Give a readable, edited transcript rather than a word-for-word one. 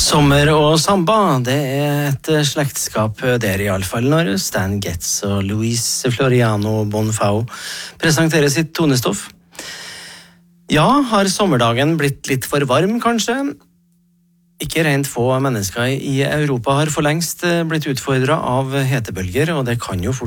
Sommer og samba, det et slektskap der I alle fall når Stan Getz og Luis Floriano Bonfao presenterer sitt tonestoff. Ja, har sommerdagen blitt litt for varm kanskje? Ikke rent få mennesker I Europa har for lengst blitt utfordret av hetebølger, og det kan jo